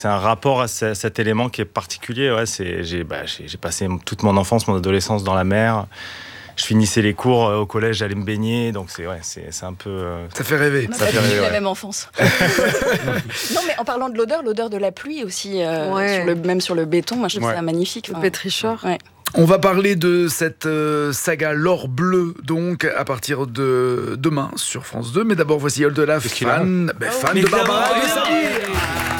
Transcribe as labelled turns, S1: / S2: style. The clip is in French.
S1: C'est un rapport à cet élément qui est particulier. Ouais, j'ai passé toute mon enfance, mon adolescence dans la mer. Je finissais les cours au collège, j'allais me baigner, donc c'est un peu...
S2: Ça fait rêver.
S3: On n'a pas vécu la même enfance. Non, mais en parlant de l'odeur de la pluie aussi, même sur le béton, moi je trouve ça magnifique.
S4: Le pétricheur.
S3: Ouais.
S2: On va parler de cette saga L'Or Bleu, donc, à partir de demain sur France 2. Mais d'abord, voici Oldelaf, fan de Barbara de Sablier.